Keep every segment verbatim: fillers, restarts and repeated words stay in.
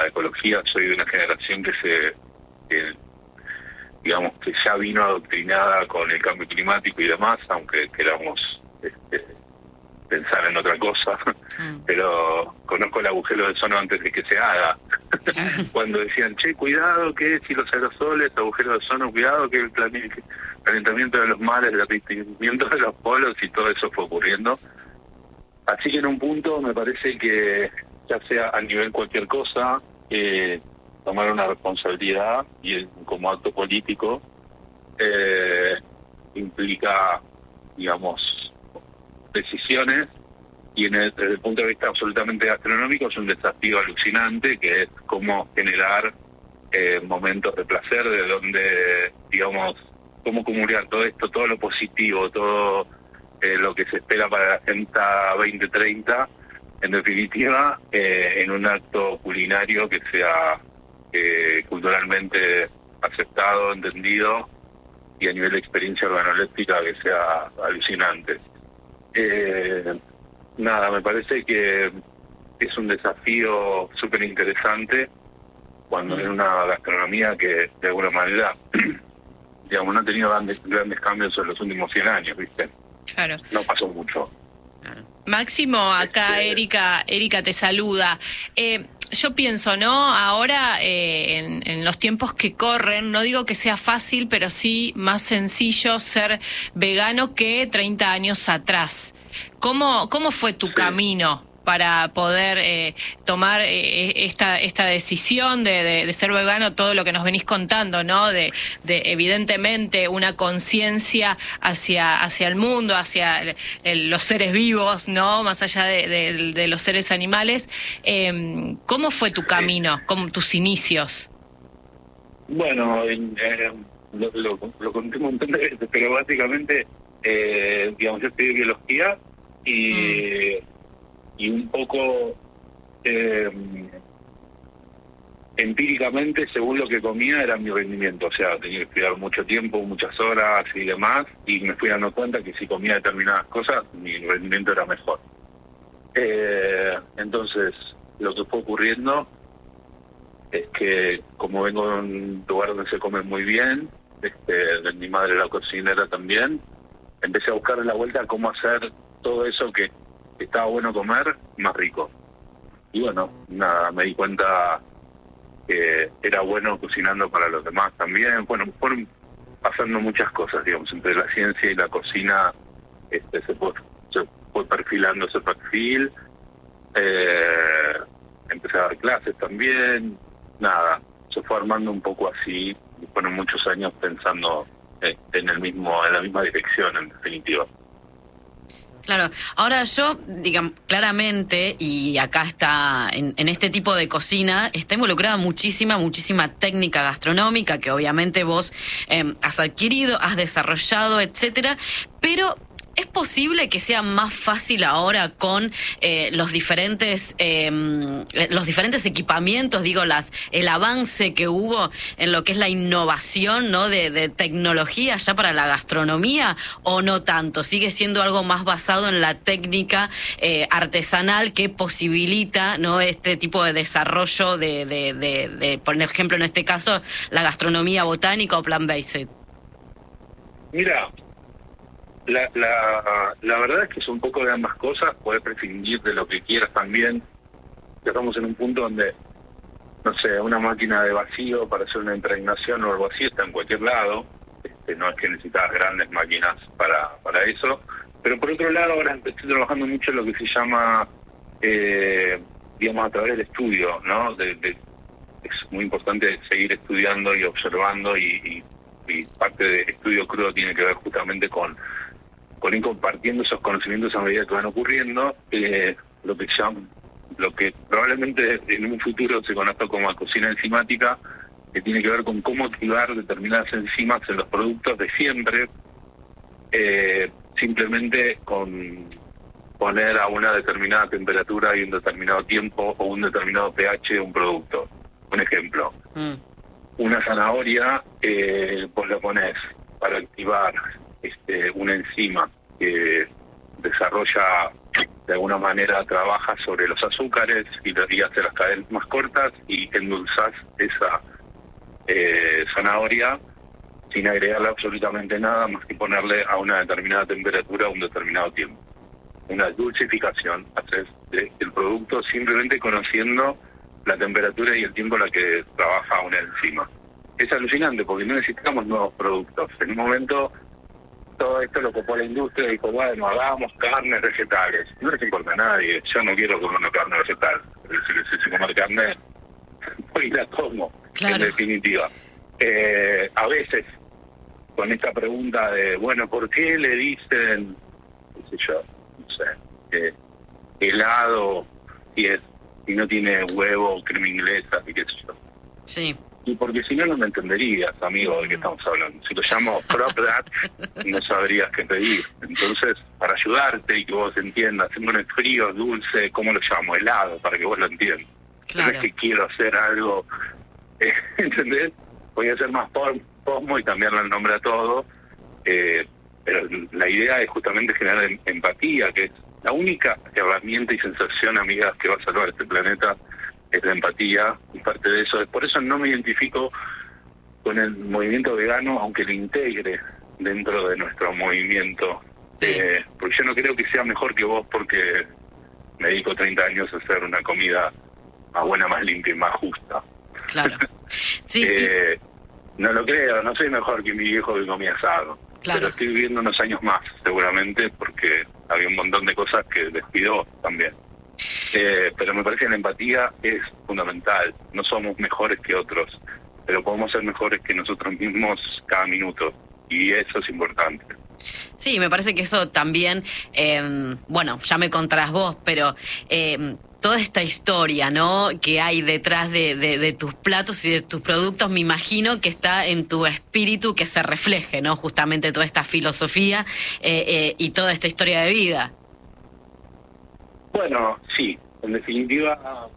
ecología. Soy de una generación que se, que, digamos, que ya vino adoctrinada con el cambio climático y demás, aunque queramos este, pensar en otra cosa, mm. pero conozco el agujero de ozono antes de que se haga. Cuando decían, che, cuidado que si los aerosoles, agujero de ozono, cuidado que el calentamiento de los mares, el derretimiento de los polos, y todo eso fue ocurriendo. Así que en un punto me parece que, ya sea a nivel cualquier cosa, eh, tomar una responsabilidad, y como acto político, eh, implica, digamos, decisiones, y en el, desde el punto de vista absolutamente gastronómico es un desafío alucinante, que es cómo generar eh, momentos de placer, de donde, digamos, cómo comunicar todo esto, todo lo positivo, todo eh, lo que se espera para la Agenda veinte treinta, en definitiva, eh, en un acto culinario que sea eh, culturalmente aceptado, entendido, y a nivel de experiencia organoléptica que sea alucinante. Eh, nada, me parece que es un desafío súper interesante cuando mm. es una gastronomía que de alguna manera, digamos, no ha tenido grandes, grandes cambios en los últimos cien años, ¿viste? Claro. No pasó mucho. Claro. Máximo, acá este... Erika, Erika te saluda. Eh, Yo pienso, ¿no? Ahora, eh, en, en los tiempos que corren, no digo que sea fácil, pero sí más sencillo ser vegano que treinta años atrás. ¿Cómo, cómo fue tu sí. camino para poder eh, tomar eh, esta esta decisión de, de, de ser vegano? Todo lo que nos venís contando, ¿no? De, de evidentemente una conciencia hacia hacia el mundo, hacia el, el, los seres vivos, ¿no? Más allá de, de, de los seres animales. Eh, ¿Cómo fue tu camino? ¿Cómo, tus inicios? Bueno, eh, lo, lo, lo conté un montón de veces, pero básicamente, eh, digamos, yo estudié biología y... Mm. y un poco eh, empíricamente, según lo que comía, era mi rendimiento. O sea, tenía que estudiar mucho tiempo, muchas horas y demás, y me fui dando cuenta que si comía determinadas cosas, mi rendimiento era mejor. Eh, entonces, lo que fue ocurriendo es que, como vengo de un lugar donde se come muy bien, este, de mi madre la cocinera también, empecé a buscar la vuelta a cómo hacer todo eso que estaba bueno comer, más rico. Y bueno, nada, me di cuenta que era bueno cocinando para los demás también. Bueno, fueron pasando muchas cosas, digamos, entre la ciencia y la cocina, este, se fue, se fue perfilando ese perfil. Eh, empecé a dar clases también. Nada, se fue armando un poco así. Y fueron muchos años pensando eh, en el mismo, en la misma dirección, en definitiva. Claro, ahora yo, digamos, claramente, y acá está, en, en este tipo de cocina, está involucrada muchísima, muchísima técnica gastronómica que obviamente vos eh, has adquirido, has desarrollado, etcétera, pero... ¿es posible que sea más fácil ahora con eh, los diferentes eh, los diferentes equipamientos, digo, las el avance que hubo en lo que es la innovación, ¿no? de, de tecnología ya para la gastronomía, o no tanto? ¿Sigue siendo algo más basado en la técnica eh, artesanal que posibilita, ¿no? este tipo de desarrollo de, de, de, de, por ejemplo, en este caso, la gastronomía botánica o plant-based? Mira, La, la, la verdad es que es un poco de ambas cosas. Podés prescindir de lo que quieras también. Ya estamos en un punto donde, no sé, una máquina de vacío para hacer una impregnación o algo así está en cualquier lado. Este, no es que necesitas grandes máquinas para, para eso. Pero por otro lado, ahora estoy trabajando mucho en lo que se llama, eh, digamos, a través del estudio, ¿no? De, de, es muy importante seguir estudiando y observando, y, y, y parte del estudio crudo tiene que ver justamente con con ir compartiendo esos conocimientos a medida que van ocurriendo, eh, lo que llaman, lo que probablemente en un futuro se conozca como cocina enzimática, que tiene que ver con cómo activar determinadas enzimas en los productos de siempre, eh, simplemente con poner a una determinada temperatura y un determinado tiempo o un determinado pH un producto. Un ejemplo, mm. una zanahoria, eh, vos la ponés para activar Este, una enzima que desarrolla de alguna manera trabajas sobre los azúcares y, y haces las cadenas más cortas y endulzás esa eh, zanahoria sin agregarle absolutamente nada más que ponerle a una determinada temperatura a un determinado tiempo. Una dulcificación haces del producto simplemente conociendo la temperatura y el tiempo en la que trabaja una enzima. Es alucinante porque no necesitamos nuevos productos. En un momento todo esto lo copó la industria y dijo, bueno, hagamos carnes vegetales. No les importa a nadie, yo no quiero comer una carne vegetal. Si se comer carne, pues la como, claro. En definitiva. Eh, a veces, con esta pregunta de, bueno, ¿por qué le dicen, qué sé yo, no sé, eh, helado si, es, si no tiene huevo, crema inglesa y qué sé yo? Sí. Y porque si no, no me entenderías, amigo, de qué estamos hablando. Si lo llamo prop that, no sabrías qué pedir. Entonces, para ayudarte y que vos entiendas, haciendo frío, dulce, ¿cómo lo llamo? Helado, para que vos lo entiendas. Claro. No es que quiero hacer algo, eh, ¿entendés? Voy a hacer más posmo y cambiarle el nombre a todo. Eh, pero la idea es justamente generar em empatía, que es la única herramienta y sensación, amigas, que va a salvar este planeta. Es la empatía, y parte de eso, por eso no me identifico con el movimiento vegano, aunque lo integre dentro de nuestro movimiento, sí. eh, porque yo no creo que sea mejor que vos porque me dedico treinta años a hacer una comida más buena, más limpia y más justa. Claro. Sí. eh, no lo creo, no soy mejor que mi viejo que comía asado, claro. Pero estoy viviendo unos años más, seguramente, porque había un montón de cosas que descuidó también. Eh, pero me parece que la empatía es fundamental. No somos mejores que otros, pero podemos ser mejores que nosotros mismos cada minuto, y eso es importante. Sí, me parece que eso también, eh, bueno, ya me contarás vos, pero eh, toda esta historia, ¿no?, que hay detrás de, de, de tus platos y de tus productos, me imagino que está en tu espíritu, que se refleje, ¿no?, justamente toda esta filosofía eh, eh, y toda esta historia de vida. Bueno, sí, en definitiva,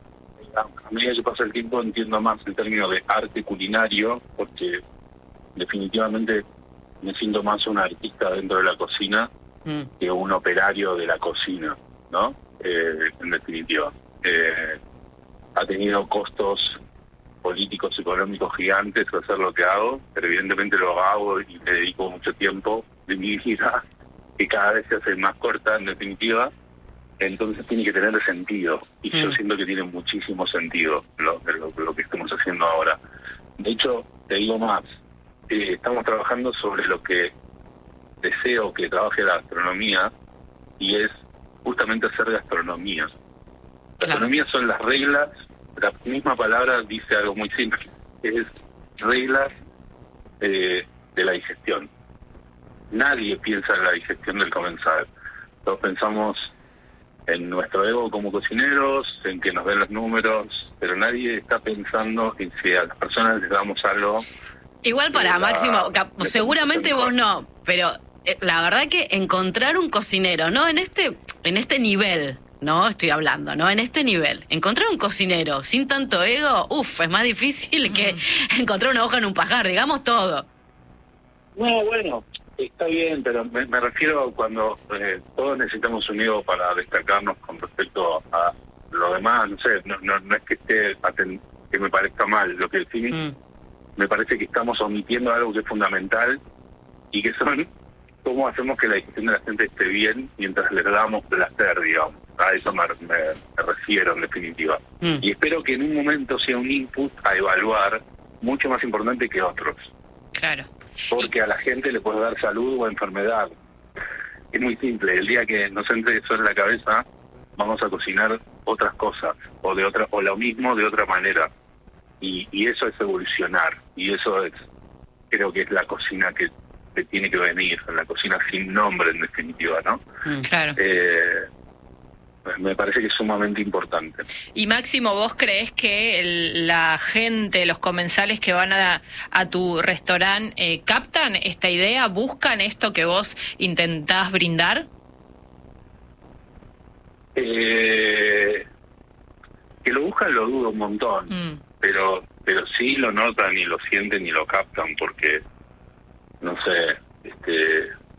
a medida que pasa el tiempo entiendo más el término de arte culinario, porque definitivamente me siento más un artista dentro de la cocina mm. que un operario de la cocina, ¿no? Eh, en definitiva. Eh, ha tenido costos políticos, económicos gigantes hacer lo que hago, pero evidentemente lo hago y le dedico mucho tiempo de mi vida, que cada vez se hace más corta, en definitiva. Entonces tiene que tener sentido, y mm. yo siento que tiene muchísimo sentido lo, lo, lo que estamos haciendo ahora. De hecho, te digo más, eh, estamos trabajando sobre lo que deseo que trabaje la gastronomía, y es justamente hacer gastronomía. Gastronomía claro. Son las reglas, la misma palabra dice algo muy simple, es reglas eh, de la digestión. Nadie piensa en la digestión del comensal, todos pensamos en nuestro ego como cocineros, en que nos den los números, pero nadie está pensando en si a las personas les damos algo. Igual para la, Máximo, seguramente vos no, pero eh, la verdad que encontrar un cocinero, ¿no? En este, en este nivel, ¿no? Estoy hablando, ¿no? En este nivel, encontrar un cocinero sin tanto ego, uff, es más difícil que mm. encontrar una hoja en un pajar, digamos todo. No, bueno, está bien, pero me, me refiero cuando eh, todos necesitamos un ego para destacarnos con respecto a lo demás. No sé, no, no, no es que esté aten que me parezca mal, lo que sí mm. me parece que estamos omitiendo algo que es fundamental, y que son cómo hacemos que la digestión de la gente esté bien mientras le damos placer, digamos. A eso me, me, me refiero en definitiva. Mm. Y espero que en un momento sea un input a evaluar mucho más importante que otros. Claro. Porque a la gente le puede dar salud o enfermedad. Es muy simple, el día que nos entre eso en la cabeza, vamos a cocinar otras cosas, o de otra, o lo mismo de otra manera. Y, y eso es evolucionar, y eso es, creo que es la cocina que, que tiene que venir, la cocina sin nombre en definitiva, ¿no? Mm, claro. Eh, me parece que es sumamente importante. Y Máximo, ¿vos creés que el, la gente, los comensales que van a, a tu restaurante, eh, captan esta idea, buscan esto que vos intentás brindar? Eh, que lo buscan lo dudo un montón, mm. pero pero sí lo notan y lo sienten y lo captan, porque, no sé, este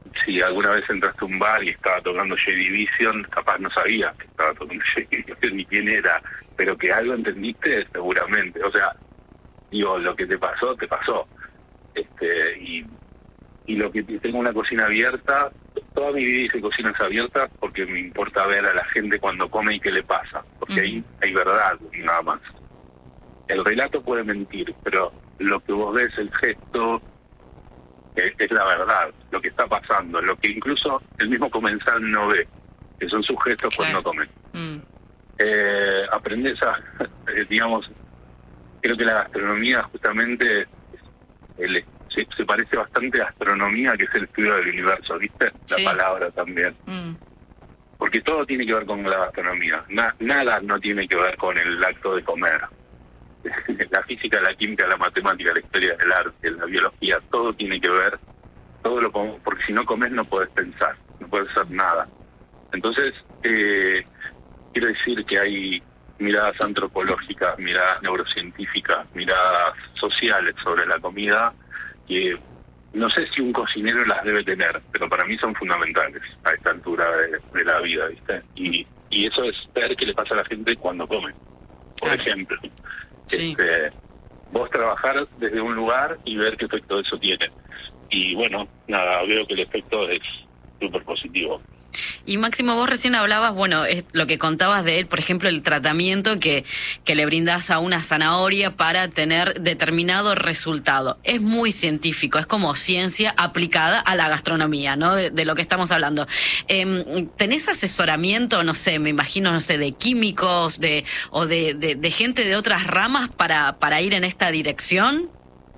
si alguna vez entraste a un bar y estaba tocando Joy Division, capaz no sabías que estaba tocando Joy Division ni quién era, pero que algo entendiste seguramente. O sea, digo, lo que te pasó, te pasó. Este, y, y lo que tengo una cocina abierta, toda mi vida hice cocinas abiertas porque me importa ver a la gente cuando come y qué le pasa, porque uh-huh. ahí hay verdad y nada más. El relato puede mentir, pero lo que vos ves, el gesto, es, es la verdad, lo que está pasando, lo que incluso el mismo comensal no ve, que son sus gestos claro. cuando comen. Mm. Eh, aprendes a, digamos, creo que la gastronomía justamente el, se, se parece bastante a astronomía, que es el estudio del universo, ¿viste? Sí. La palabra también. Mm. Porque todo tiene que ver con la gastronomía, Na, nada no tiene que ver con el acto de comer. La física, la química, la matemática, la historia del arte, la biología, todo tiene que ver, todo lo porque si no comes no podés pensar, no podés hacer nada. Entonces, eh, quiero decir que hay miradas antropológicas, miradas neurocientíficas, miradas sociales sobre la comida, que no sé si un cocinero las debe tener, pero para mí son fundamentales a esta altura de, de la vida, ¿viste? Y, y eso es ver qué le pasa a la gente cuando come, por claro. ejemplo. Sí. Este, vos trabajar desde un lugar y ver qué efecto eso tiene. Y bueno, nada, veo que el efecto es súper positivo. Y Máximo, vos recién hablabas, bueno, es lo que contabas de él, por ejemplo, el tratamiento que, que le brindás a una zanahoria para tener determinado resultado. Es muy científico, es como ciencia aplicada a la gastronomía, ¿no? De, de lo que estamos hablando. Eh, ¿Tenés asesoramiento, no sé, me imagino, no sé, de químicos de o de, de, de gente de otras ramas para, para ir en esta dirección?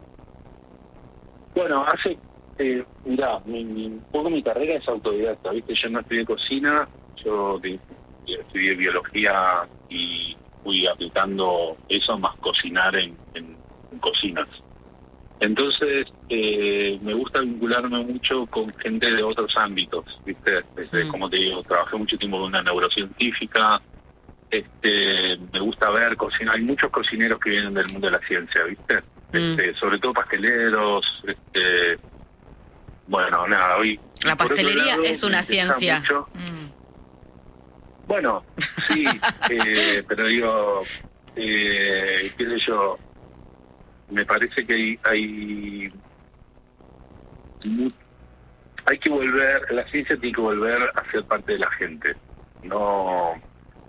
Bueno, hace... Eh, mirá, mi, mi, un poco mi carrera es autodidacta, ¿viste? Yo no estudié cocina, yo de, de, estudié biología y fui aplicando eso más cocinar en, en, en cocinas. Entonces, eh, me gusta vincularme mucho con gente de otros ámbitos, ¿viste? Desde, mm. como te digo, trabajé mucho tiempo con una neurocientífica, este, me gusta ver cocina, hay muchos cocineros que vienen del mundo de la ciencia, ¿viste? Mm. Este, sobre todo pasteleros, este... Bueno, nada, hoy... La pastelería lado, es una ciencia. Mm. Bueno, sí, eh, pero digo, eh, qué sé yo, me parece que hay, hay, hay que volver, la ciencia tiene que volver a ser parte de la gente, no,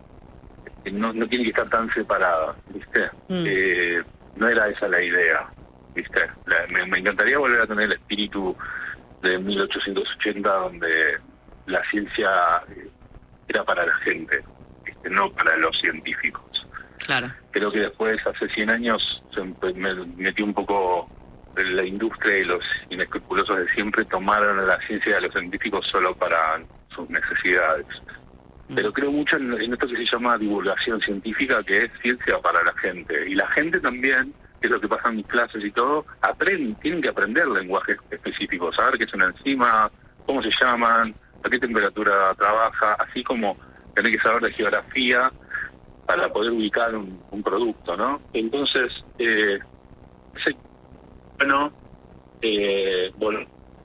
no, no tiene que estar tan separada, ¿viste? Mm. Eh, no era esa la idea, ¿viste? La, me, me encantaría volver a tener el espíritu de mil ochocientos ochenta, donde la ciencia era para la gente, ¿viste? No para los científicos. Claro. Creo que después, hace cien años, me metí un poco en la industria y los inescrupulosos de siempre tomaron la ciencia de los científicos solo para sus necesidades. Mm. Pero creo mucho en, en esto que se llama divulgación científica, que es ciencia para la gente. Y la gente también, que es lo que pasa en mis clases y todo, aprenden, tienen que aprender lenguajes específicos, saber qué es una enzima, cómo se llaman, a qué temperatura trabaja, así como tener que saber de geografía para poder ubicar un, un producto, ¿no? Entonces, eh, ese, bueno, eh, bueno,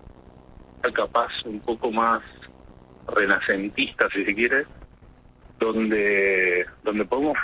capaz un poco más renacentista, si se quiere, donde, donde podemos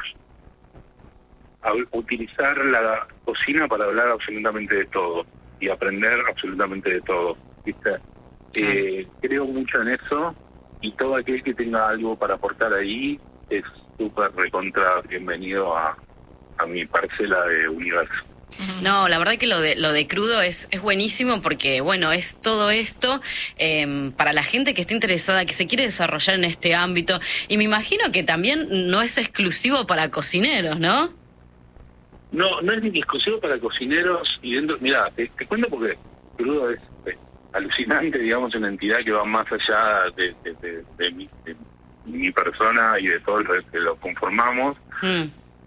a utilizar la cocina para hablar absolutamente de todo y aprender absolutamente de todo, ¿viste? Sí. Eh, creo mucho en eso y todo aquel que tenga algo para aportar ahí es súper recontra bienvenido a, a mi parcela de universo. No, la verdad que lo de lo de crudo es, es buenísimo porque, bueno, es todo esto eh, para la gente que está interesada, que se quiere desarrollar en este ámbito, y me imagino que también no es exclusivo para cocineros, ¿no? No, no es ni exclusivo para cocineros y dentro, mirá, te, te cuento porque crudo es, es alucinante, digamos, una entidad que va más allá de, de, de, de, mi, de mi persona y de todo lo que lo conformamos, mm.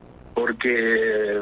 porque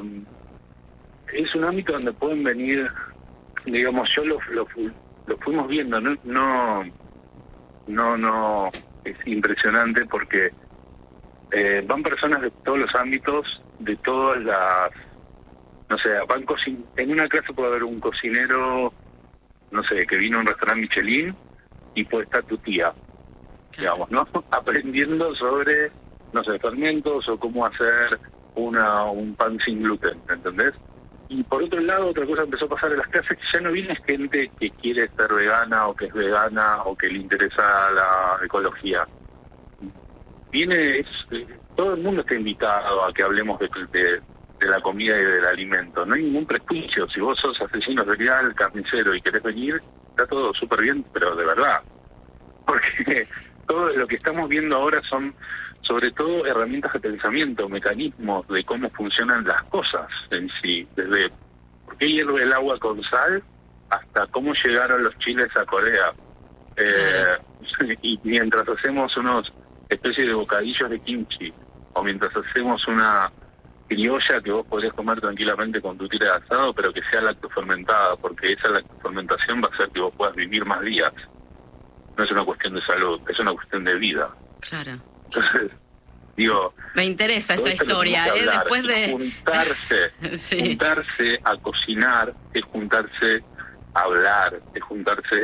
es un ámbito donde pueden venir, digamos, yo lo, lo, lo fuimos viendo, no, no, no, no, es impresionante porque eh, van personas de todos los ámbitos, de todas las, no sé, van cocin en una clase puede haber un cocinero, no sé, que vino a un restaurante Michelin y puede estar tu tía, digamos, ¿no? Aprendiendo sobre, no sé, fermentos o cómo hacer una un pan sin gluten, ¿entendés? Y por otro lado, otra cosa empezó a pasar en las clases, que ya no viene gente que quiere ser vegana o que es vegana o que le interesa la ecología. Viene, es, todo el mundo está invitado a que hablemos de, de, de la comida y del alimento. No hay ningún prejuicio. Si vos sos asesino serial, carnicero y querés venir, está todo súper bien, pero de verdad. Porque todo lo que estamos viendo ahora son, sobre todo, herramientas de pensamiento, mecanismos de cómo funcionan las cosas en sí. Desde por qué hierve el agua con sal hasta cómo llegaron los chiles a Corea. Eh, y mientras hacemos unos especie de bocadillos de kimchi, o mientras hacemos una criolla que vos podés comer tranquilamente con tu tira de asado, pero que sea lactofermentada, porque esa lactofermentación va a hacer que vos puedas vivir más días. No es una cuestión de salud, es una cuestión de vida. Claro. Entonces, digo... Me interesa esa historia, ¿eh? Después de... Juntarse, sí. juntarse a cocinar, es juntarse a hablar, es juntarse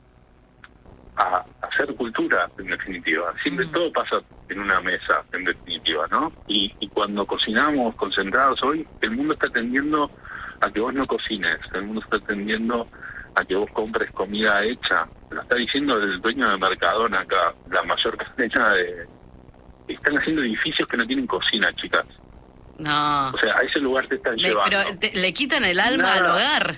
a hacer cultura, en definitiva. Siempre mm. todo pasa en una mesa, en definitiva, ¿no? Y, y cuando cocinamos concentrados hoy, el mundo está tendiendo a que vos no cocines, el mundo está tendiendo a que vos compres comida hecha. Lo está diciendo el dueño de Mercadona acá, la mayor cadena de... Están haciendo edificios que no tienen cocina, chicas. No. O sea, a ese lugar te están Me, llevando. Pero te, le quitan el alma Nada. al hogar.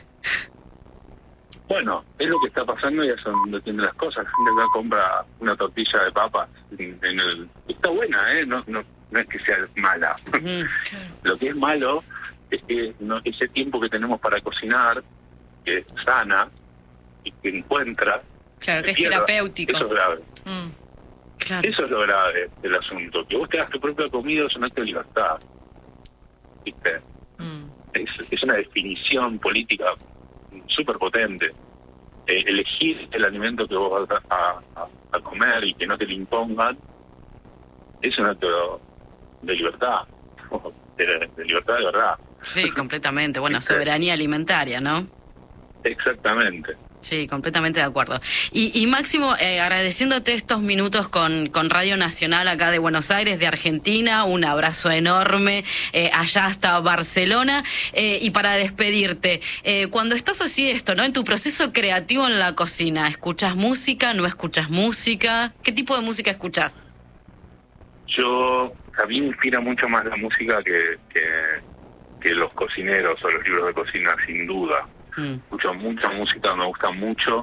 Bueno, es lo que está pasando y es donde tienen las cosas. La gente acá compra una tortilla de papas en, en el... Está buena, ¿eh? No, no, no es que sea mala. Mm. Lo que es malo es que no, ese tiempo que tenemos para cocinar, que es sana y que encuentra... Claro, que es pierda. terapéutico. Eso es grave. Mm. Claro. Eso es lo grave del asunto. Que vos te hagas tu propia comida es un acto de libertad. ¿Viste? Mm. Es, es una definición política súper potente. Eh, elegir el alimento que vos vas a, a, a comer y que no te lo impongan es un acto de libertad, de, de libertad de verdad. Sí, completamente. Bueno, soberanía alimentaria, ¿no? Exactamente. Sí, completamente de acuerdo. Y, y Máximo, eh, agradeciéndote estos minutos con, con Radio Nacional acá de Buenos Aires, de Argentina, un abrazo enorme eh, allá hasta Barcelona. Eh, y para despedirte, eh, cuando estás así esto, ¿no? En tu proceso creativo en la cocina, ¿escuchás música, no escuchás música? ¿Qué tipo de música escuchás? Yo, a mí me inspira mucho más la música que, que, que los cocineros o los libros de cocina, sin duda. Escucho mucha música, me gusta mucho.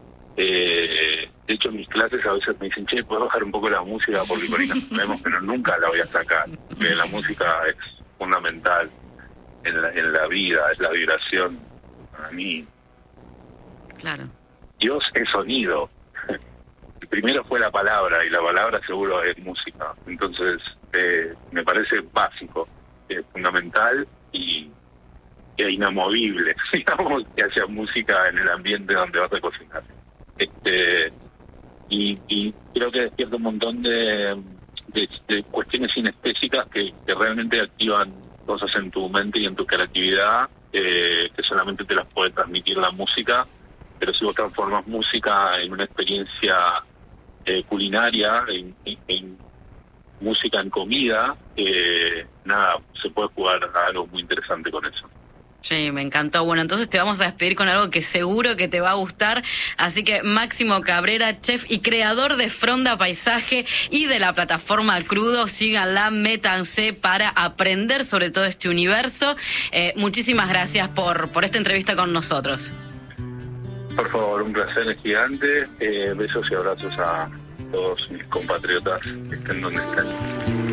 Eh, de hecho, en mis clases a veces me dicen, che, ¿puedo bajar un poco la música? Porque por ahí nos vemos, pero nunca la voy a sacar. Porque la música es fundamental en la, en la vida, es la vibración. Para mí, claro. Dios es sonido. Primero fue la palabra, y la palabra seguro es música. Entonces, eh, me parece básico, es fundamental y... es inamovible, digamos, que haya música en el ambiente donde vas a cocinar. Este, y, y creo que despierta un montón de, de, de cuestiones sinestésicas que, que realmente activan cosas en tu mente y en tu creatividad, eh, que solamente te las puede transmitir la música, pero si vos transformas música en una experiencia eh, culinaria, en, en, en música en comida, eh, nada, se puede jugar a algo muy interesante con eso. Sí, me encantó. Bueno, entonces te vamos a despedir con algo que seguro que te va a gustar. Así que Máximo Cabrera, chef y creador de Fronda Paisaje y de la plataforma Crudo, síganla, métanse para aprender sobre todo este universo. Eh, muchísimas gracias por, por esta entrevista con nosotros. Por favor, un placer gigante. Eh, besos y abrazos a todos mis compatriotas que estén donde estén.